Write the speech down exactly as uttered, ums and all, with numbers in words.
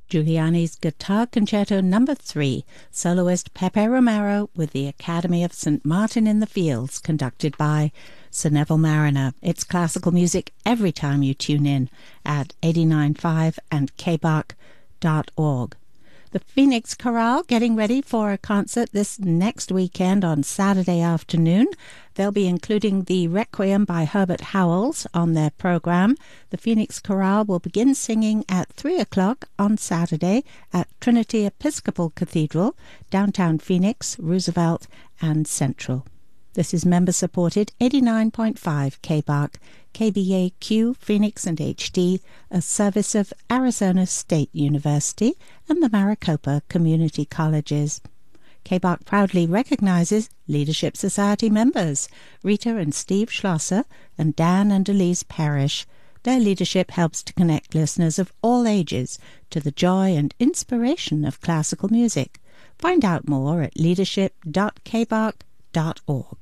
Giuliani's Guitar Concerto Number three, soloist Pepe Romero with the Academy of Saint Martin in the Fields, conducted by Sir Neville Mariner. It's classical music every time you tune in at eighty-nine point five and k b a r c dot org. The Phoenix Chorale getting ready for a concert this next weekend on Saturday afternoon. They'll be including the Requiem by Herbert Howells on their program. The Phoenix Chorale will begin singing at three o'clock on Saturday at Trinity Episcopal Cathedral, downtown Phoenix, Roosevelt, and Central. This is member-supported eighty-nine point five K B A R C, K B A Q, Phoenix and H D, a service of Arizona State University and the Maricopa Community Colleges. K B A R C proudly recognizes Leadership Society members, Rita and Steve Schlosser and Dan and Elise Parrish. Their leadership helps to connect listeners of all ages to the joy and inspiration of classical music. Find out more at leadership dot k b a r c dot org.